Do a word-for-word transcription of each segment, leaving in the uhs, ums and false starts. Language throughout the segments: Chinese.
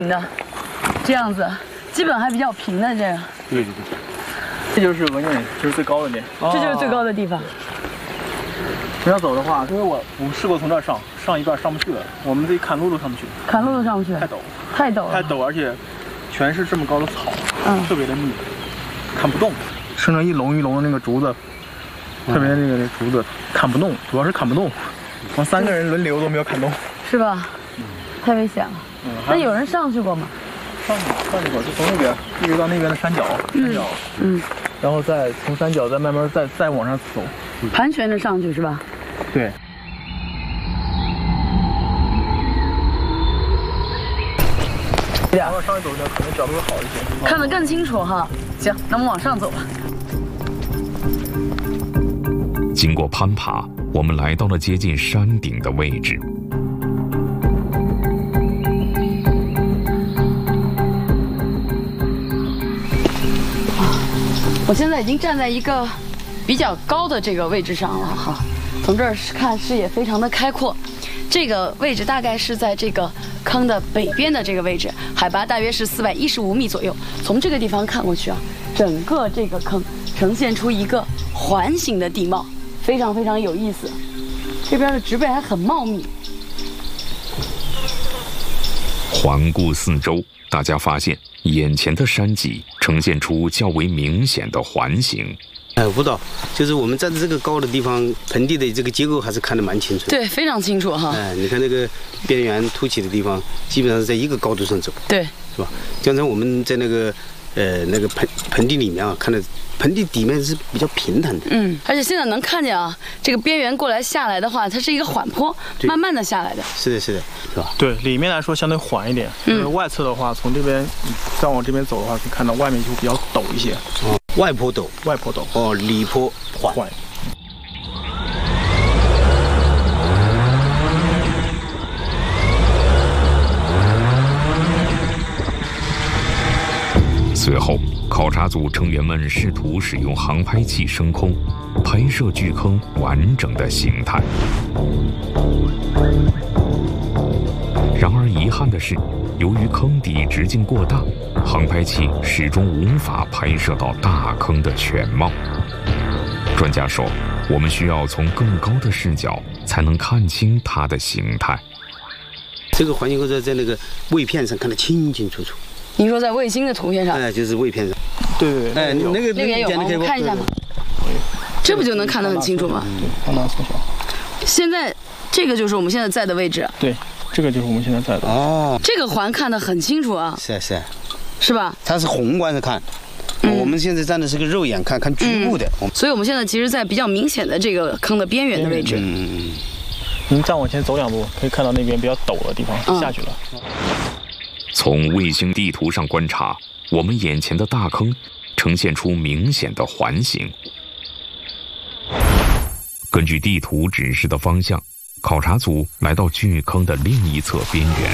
的，这样子，基本还比较平的这个。 对对对，这就是文景，就是最高的点。 这就是最高的地方。 你要走的话，因为我我们试过从这儿上，上一段上不去了，我们自己砍路都上不去。 砍路都上不去。 太陡。 太陡了。 太陡，而且全是这么高的草， 嗯， 特别的密，砍不动，生成一笼一笼的那个竹子，特别那个竹子砍不动，主要是砍不动。我们三个人轮流都没有砍动， 是吧？嗯，太危险了。嗯，那有人上去过吗？ 上去上去过，就从那边一直到那边的山脚，山脚， 嗯， 然后再从山脚再慢慢再再往上走， 盘旋着上去是吧？ 对。然后上去走的可能角度会好一些， 看得更清楚哈。行，那我们往上走吧。 经过攀爬，我们来到了接近山顶的位置。 我现在已经站在一个比较高的这个位置上了哈，从这儿看视野非常的开阔。这个位置大概是在这个坑的北边的这个位置，海拔大约是四百一十五米左右。从这个地方看过去啊，整个这个坑呈现出一个环形的地貌，非常非常有意思。这边的植被还很茂密。 环顾四周，大家发现眼前的山脊呈现出较为明显的环形。 哎，舞蹈就是我们站在这个高的地方，盆地的这个结构还是看得蛮清楚的。 对，非常清楚哈。 哎，你看那个边缘凸起的地方，基本上是在一个高度上走。 对， 是吧？刚才我们在那个呃那个盆盆地里面啊，看的盆地底面是比较平坦的。 嗯，而且现在能看见啊，这个边缘过来下来的话，它是一个缓坡，慢慢的下来的。 是的，是的，是吧？ 对，里面来说相对缓一点。嗯。外侧的话，从这边再往这边走的话，可以看到外面就比较陡一些。 哦。外坡陡， 外坡陡哦，里坡缓。缓随后，考察组成员们试图使用航拍器升空，拍摄巨坑完整的形态。然而遗憾的是，由于坑底直径过大，航拍器始终无法拍摄到大坑的全貌。专家说，我们需要从更高的视角才能看清它的形态。 这个环境构造在那个位片上看得清清楚楚。 您说在卫星的图片上？ 哎，就是位片上。 对对对。 哎，那个那个也有吗？我们看一下吗？这不就能看得很清楚吗？ 对，放大缩小。 现在这个就是我们现在在的位置。 对。这个就是我们现在在的哦， 这个环看得很清楚啊， 是是， 是吧？ 它是宏观的看，嗯、我们现在站的是个肉眼看，看局部的、 嗯。所以我们现在其实，在比较明显的这个坑的边缘的位置。 嗯嗯嗯。 您再往前走两步，可以看到那边比较陡的地方、嗯、下去了。 从卫星地图上观察，我们眼前的大坑呈现出明显的环形。根据地图指示的方向。考察组来到巨坑的另一侧边缘，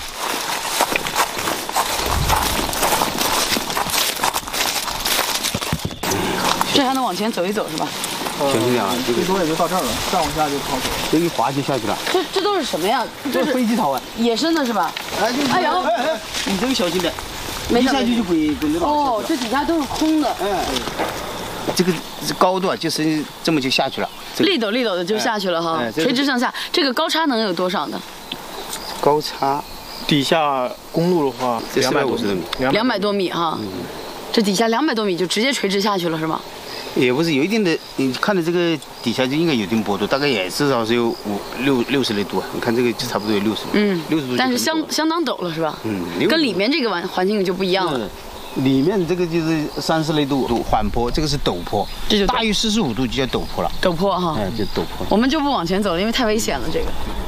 这还能往前走一走是吧？ 小心点啊！ 最多也就到这儿了，再往下就好走。 这一滑就下去了。 这这都是什么呀？ 这是飞机草啊， 野生的是吧？ 哎，就是。哎呦，哎哎，你这个小心点，一下去就滚滚得到。 哦，这底下都是空的。 哎。这个高度啊，就是这么就下去了， 立陡立陡的就下去了哈，哎、垂直向下。这个高差能有多少呢？ 高差， 底下公路的话，两百五十多米， 两百多米哈。嗯、这底下两百多米就直接垂直下去了是吗？ 也不是，有一定的，你看的这个底下就应该有一定坡度，大概也至少是有五六六十来度啊。你看这个就差不多有六十度， 嗯， 六十度。 但是相相当陡了是吧？ 嗯， 跟里面这个环环境就不一样了。 里面这个就是三十来度度缓坡，这个是陡坡， 这就大于四十五度就叫陡坡了。 陡坡哈， 哎，就陡坡。 我们就不往前走了，因为太危险了这个。